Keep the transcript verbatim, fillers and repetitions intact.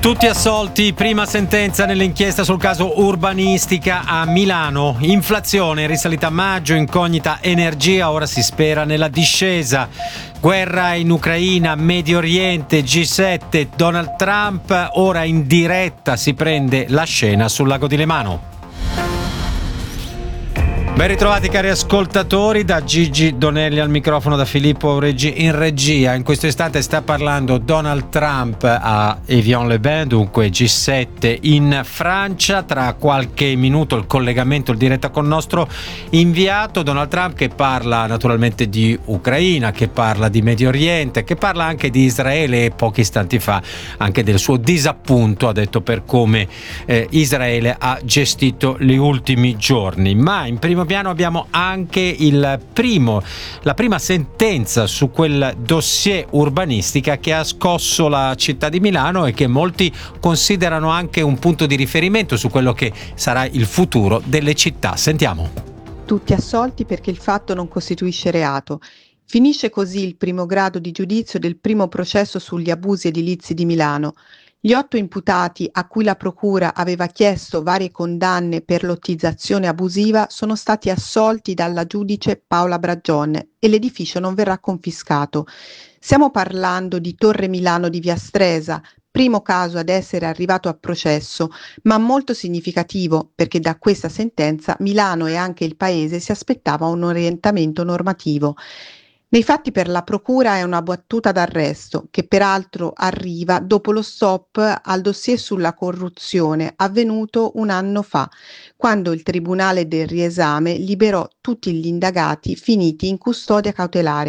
Tutti assolti, prima sentenza nell'inchiesta sul caso urbanistica a Milano. Inflazione, risalita a maggio, incognita energia, ora si spera nella discesa. Guerra in Ucraina, Medio Oriente, G sette, Donald Trump, ora in diretta si prende la scena sul lago di Lemano. Ben ritrovati cari ascoltatori, da Gigi Donelli al microfono, da Filippo Reggi in regia. In questo istante sta parlando Donald Trump a Evian-les-Bains, dunque G sette in Francia. Tra qualche minuto il collegamento, il diretta con il nostro inviato. Donald Trump che parla naturalmente di Ucraina, che parla di Medio Oriente, che parla anche di Israele e pochi istanti fa anche del suo disappunto, ha detto, per come eh, Israele ha gestito gli ultimi giorni. Ma in primo piano abbiamo anche il primo, la prima sentenza su quel dossier urbanistica che ha scosso la città di Milano e che molti considerano anche un punto di riferimento su quello che sarà il futuro delle città. Sentiamo. Tutti assolti perché il fatto non costituisce reato. Finisce così il primo grado di giudizio del primo processo sugli abusi edilizi di Milano. Gli otto imputati, a cui la procura aveva chiesto varie condanne per lottizzazione abusiva, sono stati assolti dalla giudice Paola Bragione e l'edificio non verrà confiscato. Stiamo parlando di Torre Milano di Via Stresa, primo caso ad essere arrivato a processo, ma molto significativo perché da questa sentenza Milano e anche il paese si aspettava un orientamento normativo. Nei fatti per la procura è una battuta d'arresto, che peraltro arriva dopo lo stop al dossier sulla corruzione avvenuto un anno fa, quando il Tribunale del Riesame liberò tutti gli indagati finiti in custodia cautelare.